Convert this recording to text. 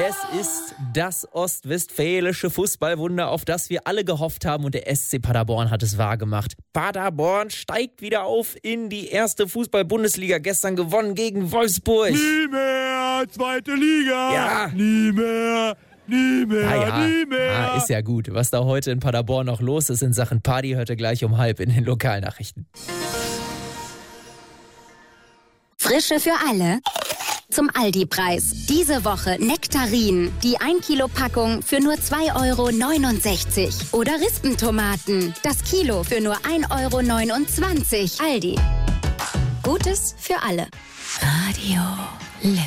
Es ist das ostwestfälische Fußballwunder, auf das wir alle gehofft haben, und der SC Paderborn hat es wahrgemacht. Paderborn steigt wieder auf in die erste Fußball-Bundesliga. Gestern gewonnen gegen Wolfsburg. Nie mehr zweite Liga. Ja. Nie mehr. Nie mehr, nie mehr. Ja, ist ja gut. Was da heute in Paderborn noch los ist in Sachen Party, hört ihr gleich um 12:30 in den Lokalnachrichten. Frische für alle. Zum Aldi-Preis. Diese Woche Nektarinen. Die 1 Kilo Packung für nur 2,69 €. Oder Rispentomaten. Das Kilo für nur 1,29 €. Aldi. Gutes für alle. Radio Lippe.